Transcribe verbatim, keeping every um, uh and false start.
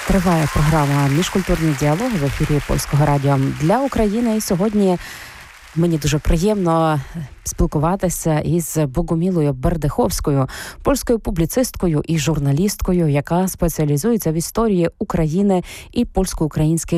Триває програма «Міжкультурні діалоги» в ефірі Польського радіо для України. І сьогодні мені дуже приємно спілкуватися із Богомілою Бердиховською, польською публіцисткою і журналісткою, яка спеціалізується в історії України і польсько-українських